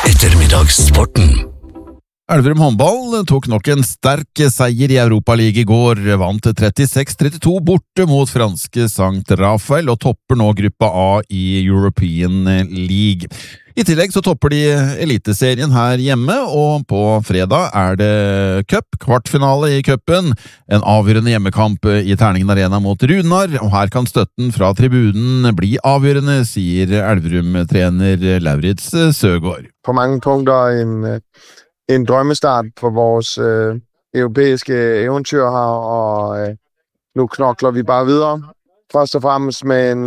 Ettermiddagssporten. Elverum håndball tok nok en sterk seier i Europa League i går, vant 36-32 borte mot franske Sankt Rafael og topper nå gruppa A i European League. I tillegg så topper de eliteserien her hjemme, og på fredag er det cup, kvartfinale i cupen, en avgjørende hjemmekamp i Terningen Arena mot Runar, og her kan støtten fra tribunen bli avgjørende, sier Elverum-trener Lauritz Søgaard. På mange punkter en drømmestart på vores europæiske eventyr her, og nu knokler vi bare videre. Først og fremmest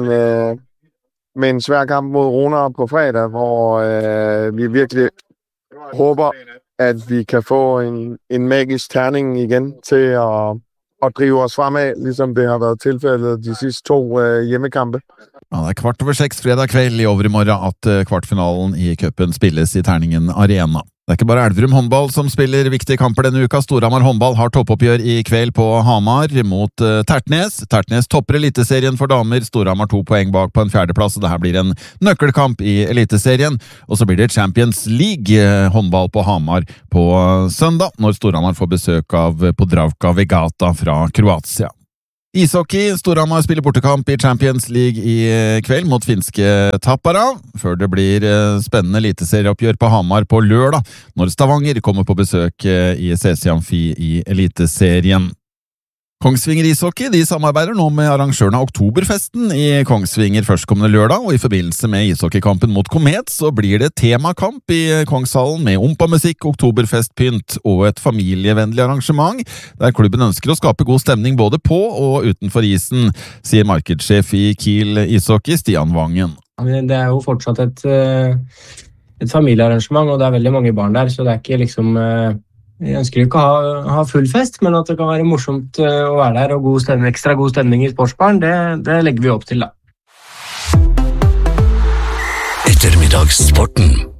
med en svær kamp mod Runar på fredag, hvor vi virkelig håber, at vi kan få en magisk terning igen til at drive os fremad, ligesom det har været tilfældet de sidste 2 hjemmekampe. Ja, det er 5:15 fredag kveld i overmorgen at kvartfinalen i cupen spilles i Terningen Arena. Det er ikke bare Elverum håndball som spiller viktige kamper denne uka. Storhamar håndball har toppoppgjør i kveld på Hamar mot Tertnes. Tertnes topper eliteserien for damer. Storhamar 2 poeng bak på en 4. plass, og det her blir en nøkkelkamp i eliteserien. Og så blir det Champions League håndball på Hamar på søndag, når Storhamar får besøk av Podravka Vegata fra Kroatia. Ishockey, Storhamar spiller bortekamp i Champions League i kveld mot finske Tappara, før det blir spennende eliteserieoppgjør på Hamar på lørdag, når Stavanger kommer på besøk i CC Amfi i eliteserien. Kongsvinger ishockey, de samarbeider nå med arrangørene av Oktoberfesten i Kongsvinger førstkommende lørdag, og i forbindelse med ishockeykampen mot Komet så blir det temakamp i Kongshallen med ompamusikk, oktoberfestpynt og et familievennlig arrangement, der klubben ønsker å skape god stemning både på og utenfor isen, sier markedssjef i Kiel ishockey, Stian Vangen. Det er jo fortsatt et familiearrangement, og det er veldig mange barn der, så det er ikke liksom... Jeg ønsker ikke å ha full fest, men at det kan være morsomt å være der, og ekstra god stemning i sportsbaren, det legger vi opp til da. Ettermiddagssporten.